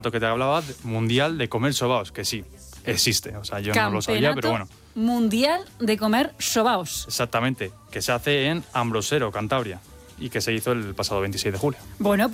que te hablaba, mundial de comer sobaos, que sí, existe. O sea, yo no lo sabía, pero bueno. Mundial de comer sobaos. Exactamente, que se hace en Ambrosero, Cantabria, y que se hizo el pasado 26 de julio. Bueno,